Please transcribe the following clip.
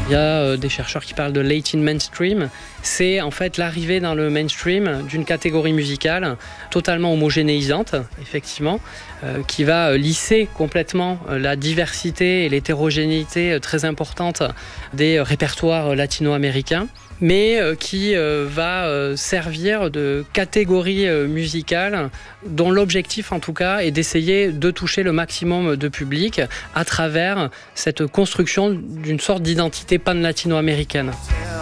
Il y a des chercheurs qui parlent de Latin mainstream. C'est en fait l'arrivée dans le mainstream d'une catégorie musicale totalement homogénéisante, effectivement, qui va lisser complètement la diversité et l'hétérogénéité très importante des répertoires latino-américains, mais qui va servir de catégorie musicale dont l'objectif en tout cas est d'essayer de toucher le maximum de public à travers cette construction d'une sorte d'identité pan-latino-américaine.